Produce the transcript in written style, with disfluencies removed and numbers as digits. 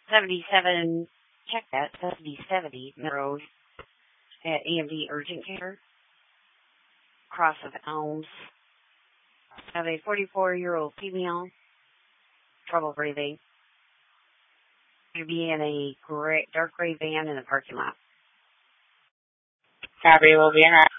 77, check that, 7070 Road at EMD Urgent Care, across of Elms. Have a 44-year-old female, trouble breathing. To be in a dark gray van in the parking lot. Copy, will be in